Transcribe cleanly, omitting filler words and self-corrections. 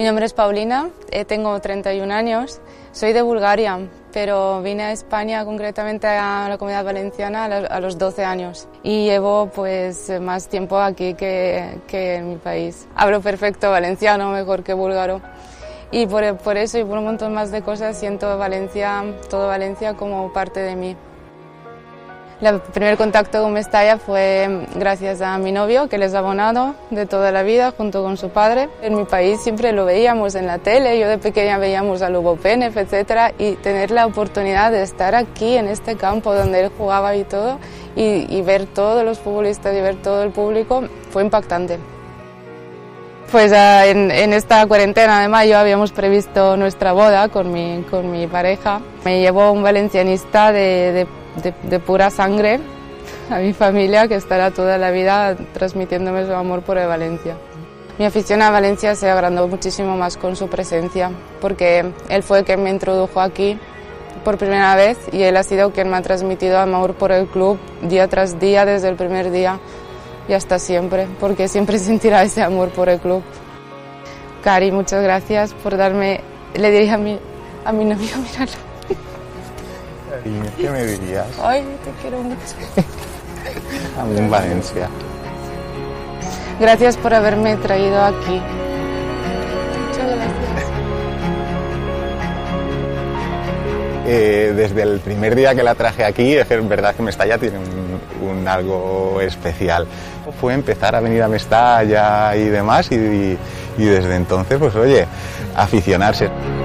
Mi nombre es Paulina, tengo 31 años, soy de Bulgaria, pero vine a España, concretamente a la Comunidad Valenciana, a los 12 años y llevo pues más tiempo aquí que en mi país. Hablo perfecto valenciano, mejor que búlgaro, y por eso y por un montón más de cosas siento Valencia, todo Valencia como parte de mí. El primer contacto con Mestalla fue gracias a mi novio, que él es abonado de toda la vida, junto con su padre. En mi país siempre lo veíamos en la tele, yo de pequeña veíamos a Lugo Penev, etc. Y tener la oportunidad de estar aquí, en este campo donde él jugaba y todo, y ver todos los futbolistas y ver todo el público, fue impactante. Pues en esta cuarentena de mayo habíamos previsto nuestra boda con mi pareja. Me llevó un valencianista de pura sangre a mi familia, que estará toda la vida transmitiéndome su amor por el Valencia. Mi afición a Valencia se agrandó muchísimo más con su presencia, porque él fue quien me introdujo aquí por primera vez y él ha sido quien me ha transmitido amor por el club día tras día, desde el primer día y hasta siempre, porque siempre sentirá ese amor por el club. Cari, muchas gracias por darme, le diría a mi novio, míralo. ¿Qué me dirías? Ay, te quiero mucho. A mí en Valencia. Gracias por haberme traído aquí. Muchas gracias. Desde el primer día que la traje aquí, es verdad que Mestalla tiene un algo especial. Fue empezar a venir a Mestalla y demás, y desde entonces, pues oye, aficionarse.